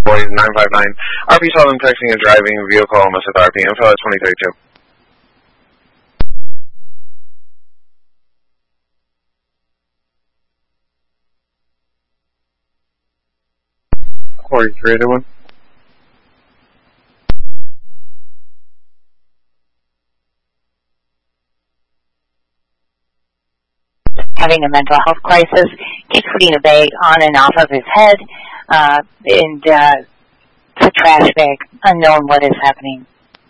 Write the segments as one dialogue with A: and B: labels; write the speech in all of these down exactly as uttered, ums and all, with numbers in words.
A: nine five nine. R P Sullivan texting and driving vehicle almost at R P. Info at twenty thirty-two. forty-three eighty-one.
B: Having a mental health crisis, keeps putting a bag on and off of his head, uh, and uh, it's a trash bag. Unknown what is happening.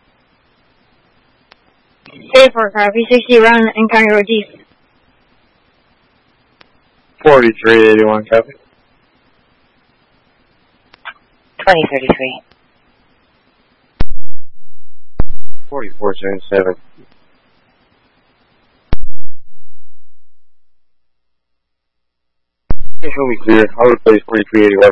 C: Safe for car, P sixty run and County Road East.
A: forty-three eighty-one, copy.
B: twenty thirty-three.
A: forty-four seventy-seven. Show me clear. I'll replace forty-three eighty-one.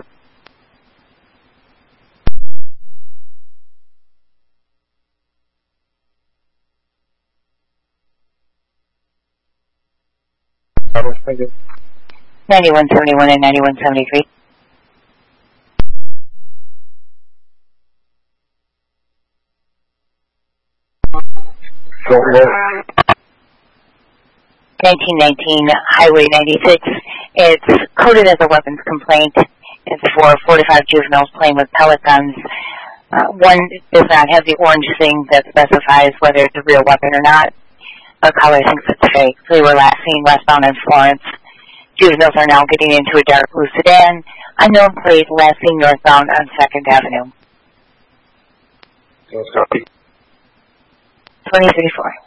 A: Thank you.
B: ninety-one seventy-one and ninety-one seventy-three. nineteen nineteen Highway ninety-six. It's coded as a weapons complaint. It's for four to five juveniles playing with pellet guns. Uh, one does not have the orange thing that specifies whether it's a real weapon or not. The caller thinks it's fake. They were last seen westbound in Florence. Juveniles are now getting into a dark blue sedan. Unknown plate, last seen northbound on second Avenue. twenty thirty-four.